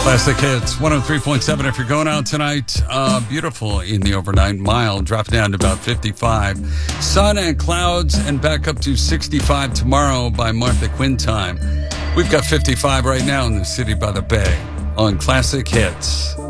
Classic Hits 103.7. If you're going out tonight, beautiful in the overnight, mild, drop down to about 55. Sun and clouds and back up to 65 tomorrow by Martha Quinn time. We've got 55 right now in the city by the bay on Classic Hits.